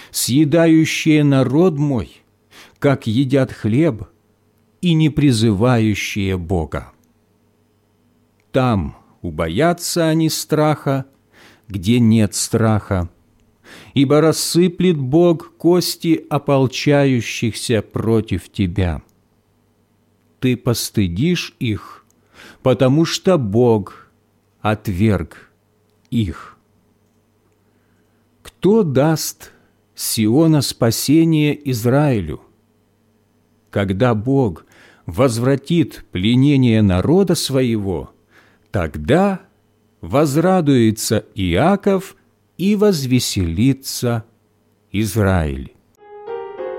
съедающие народ мой, как едят хлеб, и не призывающие Бога. Там убоятся они страха, где нет страха, ибо рассыплет Бог кости ополчающихся против тебя. Ты постыдишь их, потому что Бог отверг их. Кто даст с Сиона спасение Израилю? Когда Бог возвратит пленение народа своего, тогда возрадуется Иаков и возвеселится Израиль.